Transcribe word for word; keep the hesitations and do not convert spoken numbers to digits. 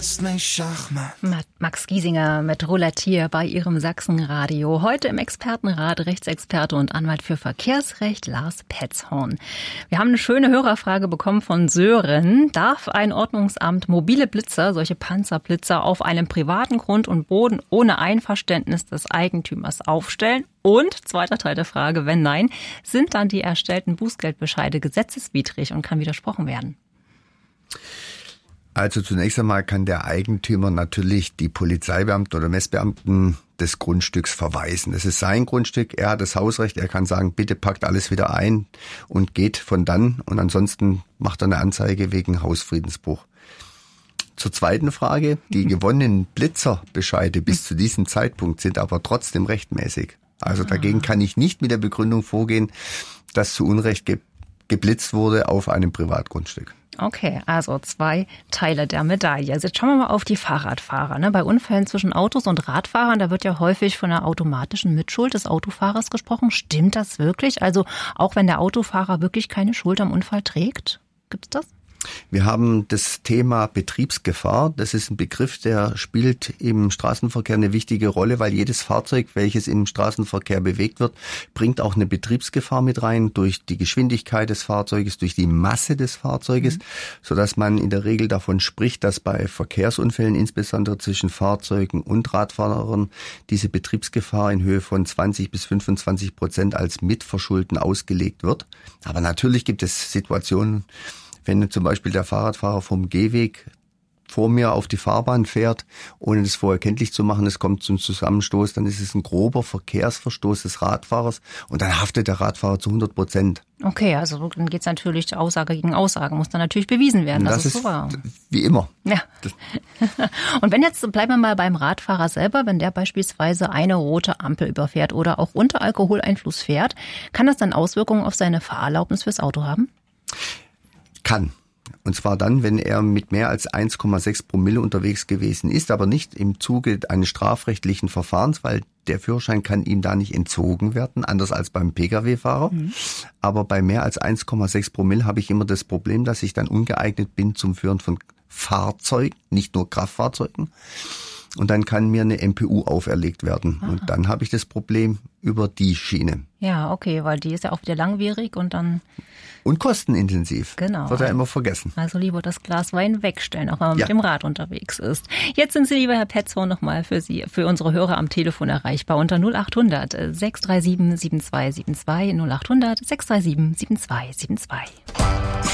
Max Giesinger mit Roulatier bei Ihrem Sachsenradio. Heute im Expertenrat Rechtsexperte und Anwalt für Verkehrsrecht Lars Petzhorn. Wir haben eine schöne Hörerfrage bekommen von Sören. Darf ein Ordnungsamt mobile Blitzer, solche Panzerblitzer, auf einem privaten Grund und Boden ohne Einverständnis des Eigentümers aufstellen? Und, zweiter Teil der Frage, wenn nein, sind dann die erstellten Bußgeldbescheide gesetzeswidrig und kann widersprochen werden? Also zunächst einmal kann der Eigentümer natürlich die Polizeibeamten oder Messbeamten des Grundstücks verweisen. Es ist sein Grundstück, er hat das Hausrecht, er kann sagen, bitte packt alles wieder ein und geht von dann. Und ansonsten macht er eine Anzeige wegen Hausfriedensbruch. Zur zweiten Frage, die gewonnenen Blitzerbescheide bis zu diesem Zeitpunkt sind aber trotzdem rechtmäßig. Also dagegen kann ich nicht mit der Begründung vorgehen, dass zu Unrecht ge- geblitzt wurde auf einem Privatgrundstück. Okay, also zwei Teile der Medaille. Also jetzt schauen wir mal auf die Fahrradfahrer. Ne? Bei Unfällen zwischen Autos und Radfahrern, da wird ja häufig von einer automatischen Mitschuld des Autofahrers gesprochen. Stimmt das wirklich? Also auch wenn der Autofahrer wirklich keine Schuld am Unfall trägt? Gibt's das? Wir haben das Thema Betriebsgefahr. Das ist ein Begriff, der spielt im Straßenverkehr eine wichtige Rolle, weil jedes Fahrzeug, welches im Straßenverkehr bewegt wird, bringt auch eine Betriebsgefahr mit rein durch die Geschwindigkeit des Fahrzeuges, durch die Masse des Fahrzeuges, mhm. sodass man in der Regel davon spricht, dass bei Verkehrsunfällen, insbesondere zwischen Fahrzeugen und Radfahrern, diese Betriebsgefahr in Höhe von zwanzig bis fünfundzwanzig Prozent als Mitverschulden ausgelegt wird. Aber natürlich gibt es Situationen, wenn zum Beispiel der Fahrradfahrer vom Gehweg vor mir auf die Fahrbahn fährt, ohne das vorher kenntlich zu machen, es kommt zum Zusammenstoß, dann ist es ein grober Verkehrsverstoß des Radfahrers und dann haftet der Radfahrer zu hundert Prozent. Okay, also dann geht's natürlich Aussage gegen Aussage, muss dann natürlich bewiesen werden. Das, das ist ist so wahr. Wie immer. Ja. Und wenn jetzt, bleiben wir mal beim Radfahrer selber, wenn der beispielsweise eine rote Ampel überfährt oder auch unter Alkoholeinfluss fährt, kann das dann Auswirkungen auf seine Fahrerlaubnis fürs Auto haben? Kann. Und zwar dann, wenn er mit mehr als eins Komma sechs Promille unterwegs gewesen ist, aber nicht im Zuge eines strafrechtlichen Verfahrens, weil der Führerschein kann ihm da nicht entzogen werden, anders als beim Pkw-Fahrer. Mhm. Aber bei mehr als eins Komma sechs Promille habe ich immer das Problem, dass ich dann ungeeignet bin zum Führen von Fahrzeugen, nicht nur Kraftfahrzeugen. Und dann kann mir eine M P U auferlegt werden. Aha. Und dann habe ich das Problem über die Schiene. Ja, okay, weil die ist ja auch wieder langwierig und dann... Und kostenintensiv. Genau. Wird ja immer vergessen. Also lieber das Glas Wein wegstellen, auch wenn man ja. mit dem Rad unterwegs ist. Jetzt sind Sie, lieber Herr Petzhorn, nochmal für Sie, für unsere Hörer am Telefon erreichbar unter null acht hundert sechs drei sieben sieben zwei sieben zwei, null acht hundert sechs drei sieben sieben zwei sieben zwei.